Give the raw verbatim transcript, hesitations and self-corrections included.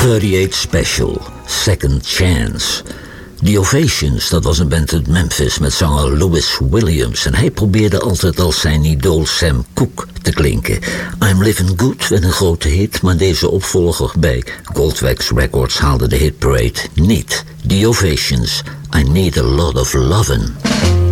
thirty-eight Special, Second Chance. The Ovations, dat was een band uit Memphis met zanger Louis Williams. En hij probeerde altijd als zijn idool Sam Cooke te klinken. I'm Living Good werd een grote hit, maar deze opvolger bij Goldwax Records haalde de hitparade niet. The Ovations, I Need a Lot of Lovin'.